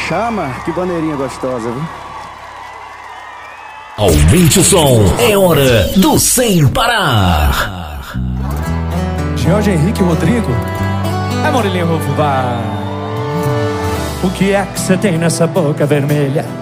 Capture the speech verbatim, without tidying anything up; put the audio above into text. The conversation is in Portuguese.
chama, que bandeirinha gostosa, viu? Aumente o som, é hora do Sem Parar. Jorge Henrique Rodrigo. É Murilinho Rufo, vai. O que é que você tem nessa boca vermelha?